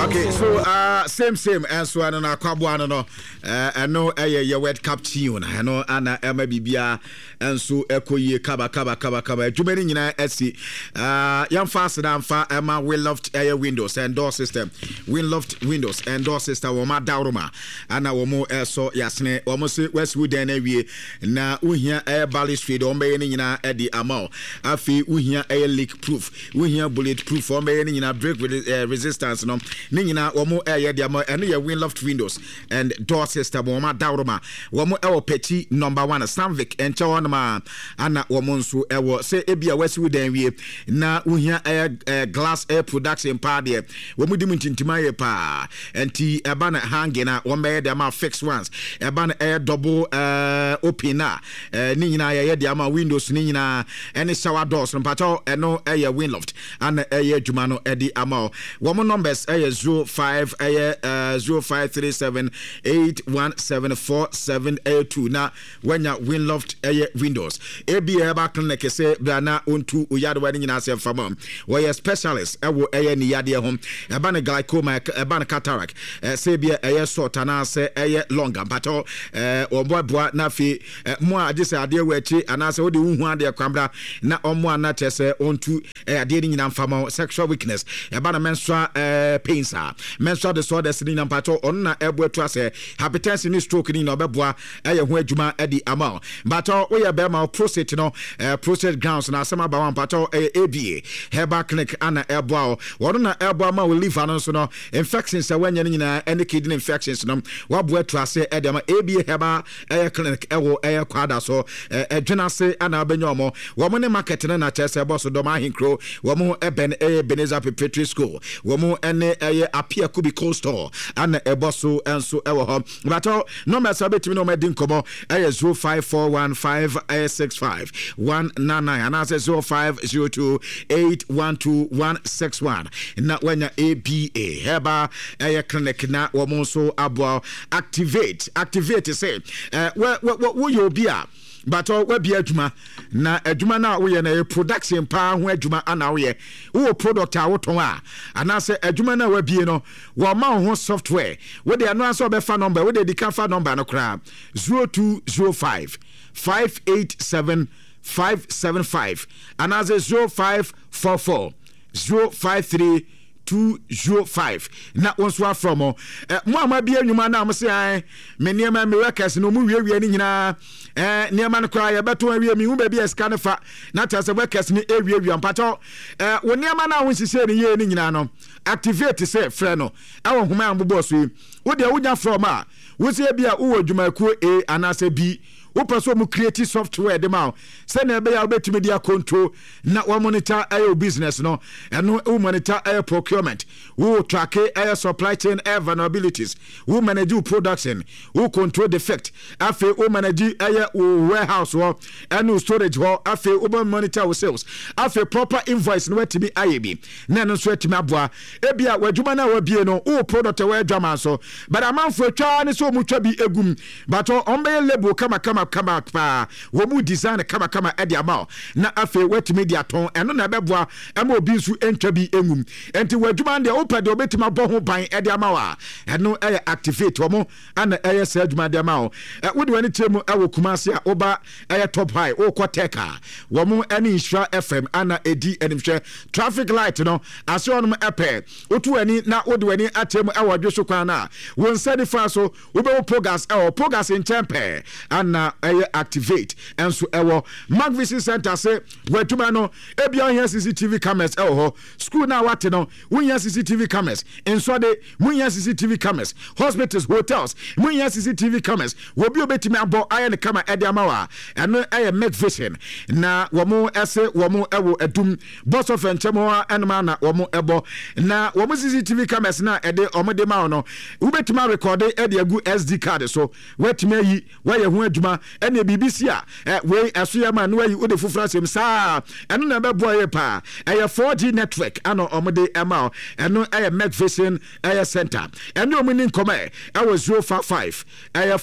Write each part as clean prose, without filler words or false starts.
Okay, so same and so and Kwabwana no I know a World Cup tune I know Anna Emma Bibia and so Ekoye Kaba Jumeni Nina Etsy young fast and far Emma Winloft Air Windows and door system Winloft Windows and door system Woma Dauruma and our more so Yasne almost Westwood and every na Uhia Air Bally Street on Bayana Eddie Amal Afi Uhia Air Leak Proof Uhia Bulletproof on Bayana break resistance no Nina Omo Air Diamo and your Winloft Windows and door system Woma Dauruma Womo El Petit number 1 Samvik and Chawanama Anna Womonsu Ewo say Ebia Westwood and we na Uhia Air Glass Air Production Party Womudimuntintimaye pa and T Ebana Hangina Wombe Dama fixed ones Ebana Air double opener Nina Air Diama Windows Nina any shower doors from Pato and no Air Winloft and Air Jumano Eddie Amal Woman numbers Air 05 Air 0537 8174782 na when ya Winloft Air Windows AB Eba Clinic say Brana untu Uyad wedding in ourselves from where specialist Ewo Air Niadia home Ebana glaucoma Ebana cataract Sabia Air sort and answer Air longer but or boy nafi more just a dear wechi and answer the one their camera na omwa na tese onto dealing in famo sexual weakness Ebana menstrual pains menstrual disorders in pato on na ebo to say hypertension stroke ni no beboa ho adwuma edi ama but we be ma prostate no prostate grounds na asema ba wan pato ABA Herbal Clinic ana ebo wono na ebo ma we liver no so no infections awanya nyina any kidney infections no wabo to say edi ama ABA Herbal Clinic ewo kwada so adwena se ana abenya omo wo ne market na chese boss do ma hinkro wo mo eben Ebenezer Preparatory School wo mo ene apia kubi cold store ana eboso enso ewo ho but no message betimi no medin komo 05415651999 and as 0502812161 na wenya ABA Heba clinic na wo mo so abo activate say wo yo bia but we be adwuma na adwuma na wo ye na production pa ho adwuma ana wo ye wo product a wo ton a ana se adwuma na we bie no wo ma ho software we dey no answer be fa number we dey di fa number no kra 0205 587 575 and as 0544 053 205 na onso from mo ama bia nwuma na am say me niam me workers no mu wie ni nyina niam no kra ya beto wie mi hu ba bia ska ne fa na ta se workers ni wie ampato wo niam na ho sise ni ye ni nyina no activate say frɛ no awo homa ambo so wo de wonya from a wo se bia wo adwumakuo A anase B wo person mu create software dem out say na be ya obetimi dia control na wo monitor air business no eno wo monitor air procurement wo track air supply chain air vulnerabilities wo manage production wo control defect afi wo manage air warehouse wo eno storage wo afi wo monitor wo sales afi proper invoice no wetimi ayebi na no so wetimi aboa ebia wadwuma na wabie no wo product we adwama so but amanfo atwa ne so mu twa bi egum but on be label kama pa wo mu design kama edi ama na afi wetimi dia ton eno na beboa ema obi nsu entwa bi engum enti wadwuma de opede obetima bɔ ho ban edi ama wa eno activate wo mo ana se adwuma de ama wo wo de wani temu ewo kumase a oba top high o koteka wo mo ani Insura FM ana edi enimhwe traffic light no ase onum epe otu ani na wo de wani atemu ewo dwoso kwan na won sadi fa so wo be pogas in tempe ana activate enso ewo Magvisi Center say wetuma no ebia here CCTV cameras ho school na wate no wunya CCTV cameras enso de wunya CCTV cameras hospitals hotels wunya CCTV cameras wo bi obetimi abo aye ne camera ede amawa eno Magvision na wo mo ese wo mo ewo adum boss of enchemo enema na wo mo ebo na wo mo CCTV cameras na ede omode ma no ubetimi record ede agu SD card so wetimi yi waye ho adwuma ɛne BBC we aso ya ma no ayi wo de fufura sem saa ɛno na bɛboa yɛ pa ɛyɛ 4G network ano ɔmode ɛma ɛno ɛyɛ McVision ɛyɛ center ɛne ɔmo ni nkɔmɛ ɛwɔ 055 ɛyɛ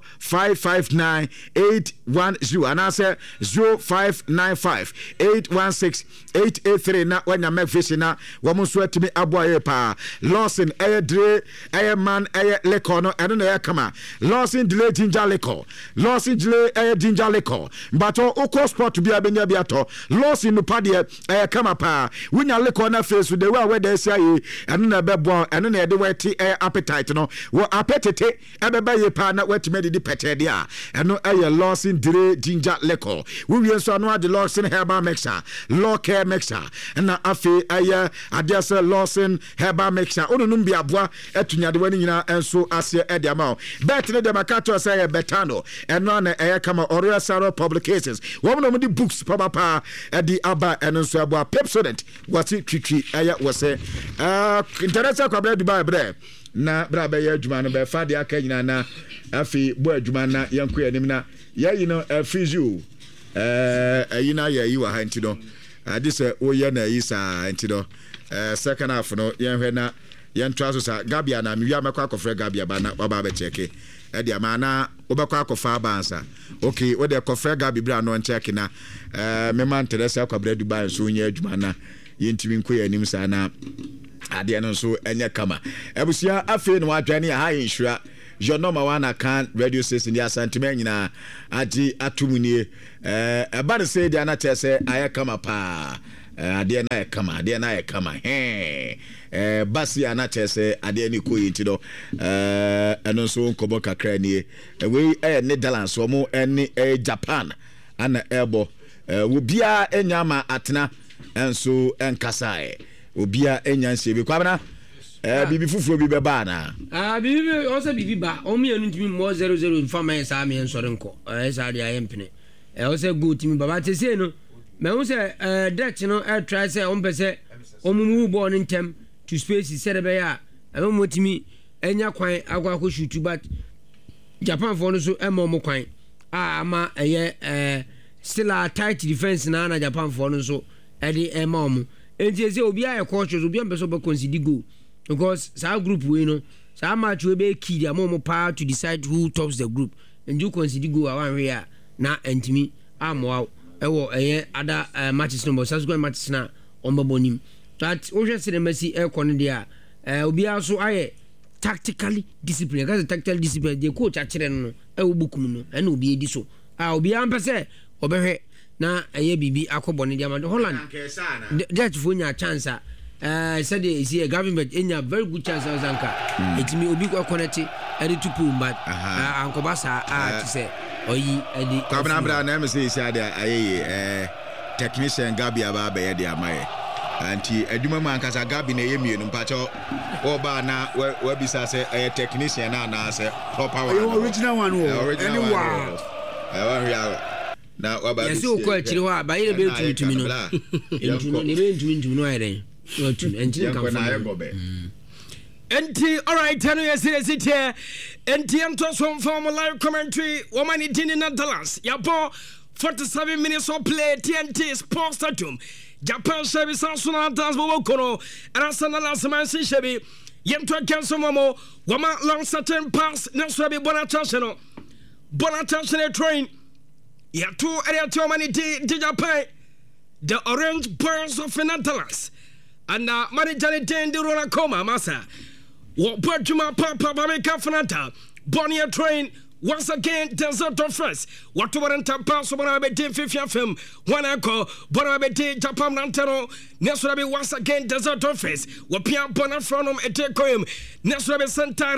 4559810 anaasɛ 0595 816 883 na wanya McVision na wɔn nso atumi aboa yɛ pa Lawson ɛyɛ dre ɛyɛ man ɛyɛ liquor no ɛno na ɛyɛ kama Lawson delay ginger liquor Lawson delay ɛyɛ ginger liquor mbato okɔ sport bia benya bia to Lawson no padeɛ ɛyɛ kama pa wonya liquor na face de wa weda sia yi ɛno na bɛbɔ ɛno na yɛde wɛti ɛyɛ appetite no wɔ appetite ɛbɛba yɛ pa na watime de pɛtɛ de a ɛno ɛyɛ Lawson delay ginger liquor wo wie nso ano ade Lawson herbal mixer law care mixer na afi ɛyɛ adeɛ Lawson herbal mixer onunum bi aboa atunya de wani nyina enso ase e de ama bet ne de makato say e betano eno na e kama Oriel Saro publications wo mo di books papa e di aba eno nso aboa Pepsodent wati twitwi eye wo se international kwabra Dubai bre na bra be ya adwuma no be fa de aka nyina na afi bo adwuma na yanko yanim na yayi no fizu ayina yayi wa ha nti no ade se wo ye na yi sa nti no second half no yenhwe na yentwa so sa Gabia na miwia mekwa akofre Gabia ba na oba be cheke e dia ma na obekwa akofa abansa okay we de kofre Gabia bra no cheke na me man Teresa kwabra Dubai so nya adwuma na yentimi nko yanim sa na ade no so enye kama ebusia afi no wadwane ha insura your number one account radio station dia sentiment nyina agi atumunie eba de say dia na chese aye kama pa ade na kama basi ana chese ade ni koyi nti do eno so nkobo kakra nie we Netherlands omo ene Japan ana ebo wo bia enyama atena enso enkasa obia enya nsebi kwabena bibi fufuro bi beba na bibi o se bibi ba o mi enu ntimi mo 00 infama esa mi ensore nko esa dia yempene o se go timi baba te se no me hu se Dutch no try se on pese o mumu bo no ntem to space se de be ya e mo timi enya kwan akwa shoot but Japan for no so e mo kwan ama eye still a tight defense na Japan for no so e di e ma mo enti se obi aye coaches obi am pese be consider go because our group we know so match we be key their mom power to decide who tops the group and you consider go awan here na entimi amwa ewo other matches no subsequent matches na ombonim that o hwe se masi e kon dia obi aso aye tactically discipline because tactical discipline the coach akire no e obukum no e na obi edi so obi am pese obehwe na eye bibi akobone dia ma Holland that for nya chance said the government in a very good chance of Zanka. It's me obi ko connect e to pull but ankobasa to say oyi e di Kabra na me say dia aye technician Gabi aba be dia mai anti aduma man kasa Gabi na yemienu mpacho oba na we bisa say technician na say proper one original one anyone na oba yes o ko achiri ho ba yele be tumi no entumi ne be tumi no ayre Enti alright tell you sit here enti am from live commentary woman in Netherlands yabo 47 minutes of play TNT Sports Stadium Japan service national dance bokono and Arsenal last man shebi yemto cancel momo woman long certain pass next be bona chance train ya two area to many Japan the Orange Burns of Netherlands and manager den de rola coma massa what Portuma Papa Bameka Fanata Bonnier train once again desert of first what to warrant pass over a bit 50 film one echo Bonabete Japan Lantero Nesuabi once again desert of first what Pia Bonafronum etecoim Nesuabi Santa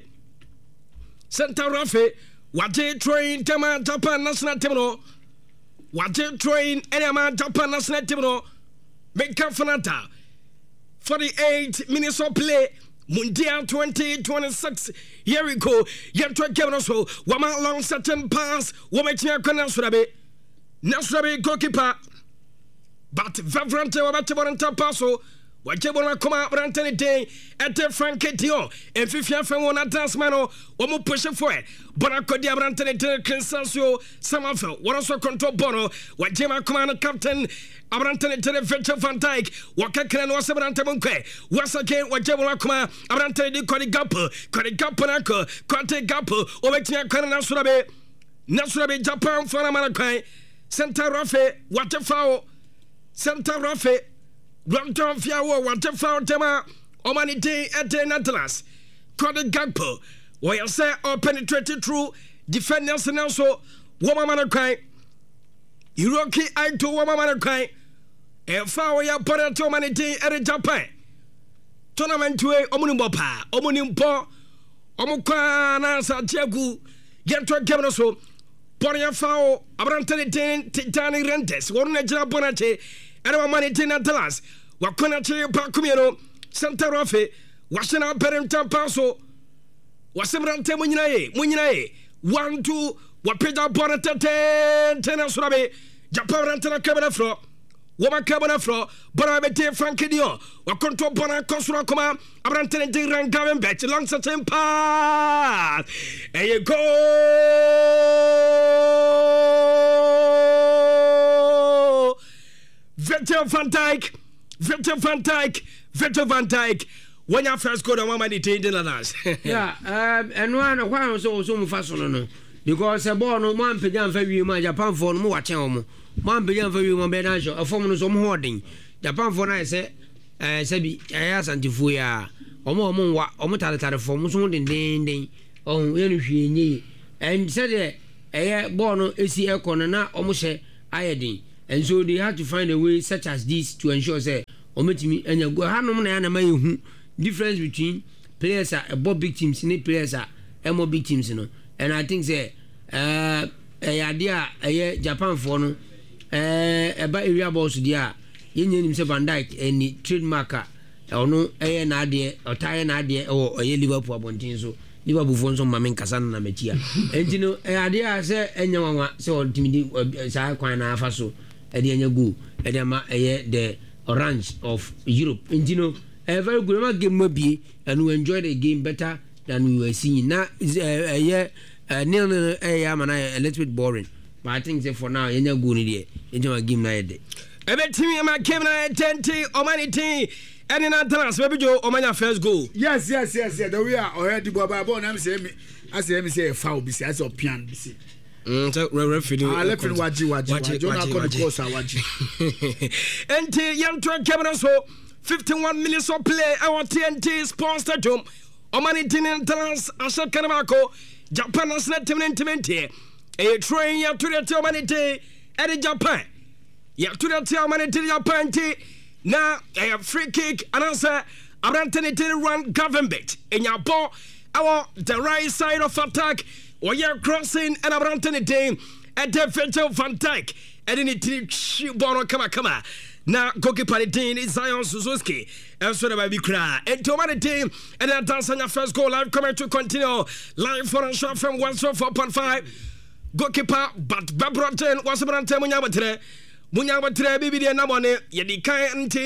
Rafe what train Tema Japan National Terminal what train Enema Japan National Terminal Meka Fanata 48 minutes of play Mundial 2026 here we go yet to give us so wama long certain pass wama tia kwana Nasrabe goalkeeper but Vavrante wabate waranta passo Wajebona koma brantene day ete Frankie Dion and Fifia Fenwona Tasmano Omo push for it Bonako dia brantene day Crinsasio Samafel what also control Bono Wajema Commander Captain Abrantene day Virgil van Dijk Wakakran was Abrantamunque once again Wajebona Koma Abrantene day Kodi Gapo Nako Conte Gapo Obetia Kana Nasurabe Japan for Amanakai Santa Rafe Waterfowl Santa Rafe Granton Fiawo, Waterfowl Tema, Omanite at the Atlas, Coded Gagpo, where you say or penetrated through defenders and also Womamanakai, Hiroki Aito Womamanakai, and Fowl Yaparato Manite at Japan. Tournament to a Omunimbopa, Omunimpo, Omukana Santiago, Gentle Gabraso, Poria Fowl, Abrantane Titani Rentes, one Najra Bonate. Era mani tina talas wakona che pa kumero Santa Rafe washina parenta paso wasemrante munyinae 1-2 wapeja bonata tena surabe japarante na kabana fro woma kabana fro bona bete Frankie Dion wakonto bona kosura koma abrante de rangaven bet long certain pass and go Virgil van Dijk. When you first go to one man, it ain't in the last. Yeah, and one was also fashion because a born no man began for you, my Japan for no watch home. Man began for you, my bench, a form of some hoarding. Japan for I say, Sebi, I asked Antifuya, or more Omotata for Musson, ding, oh, any and said, a born is the aircon and not almost iodine. And so they had to find a way such as this to ensure say ometimi enya go hanom na na mayehu difference between players are above big teams and players are more big teams no. And I think say idea Japan for no about area balls dia yenye nim say Van Dijk any trademarker ono na ade o tie na ade o Liverpool abontin so Liverpool for so mamen kasa na mechia entino idea say enya wanwa say ultimate say kwan na afa so Edianya go, Edema, the orange of Europe. And you know, a very good game maybe, and we enjoy the game better than we were seeing. Now, a little bit boring. But I think that for now, you're not going to enjoy a game night. I bet me, my camera, 10 or money tea, and in Atlas, maybe Joe, or my first goal. Yes. The way I already Boba, I'm saying, as I say, a foul, besides of piano. So referee left in watch Until young truck camera so 51 minutes of play our TNT Sports Stadium Omani Tinentals Asha Kanamako Japan has not team a train ya to the Humanity at Japan ya to the Humanity Japan now a free kick and answer Abrantanity run government in your ball our the right side of attack. Or you're crossing and Abrantene team at the Virgil van Dijk and in it Bono Kama. Now goalkeeper team is Zion Suzuki and so that we cry. And to my team and that dance on your first goal live coming to continue live for a shot from 104.5 goalkeeper but Babroten was Abrante Munyabatre Bibi Namone Yedikai